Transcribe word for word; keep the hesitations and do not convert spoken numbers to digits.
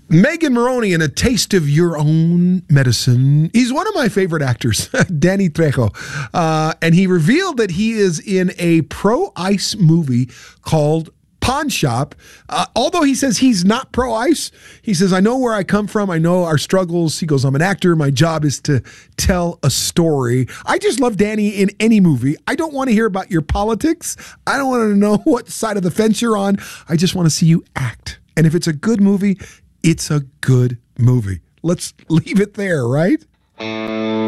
Megan Moroney in A Taste of Your Own Medicine. He's one of my favorite actors, Danny Trejo. Uh, and he revealed that he is in a pro-ice movie called Pawn Shop. Uh, although he says he's not pro-ice, he says, I know where I come from. I know our struggles. He goes, I'm an actor. My job is to tell a story. I just love Danny in any movie. I don't want to hear about your politics. I don't want to know what side of the fence you're on. I just want to see you act. And if it's a good movie, it's a good movie. Let's leave it there, right?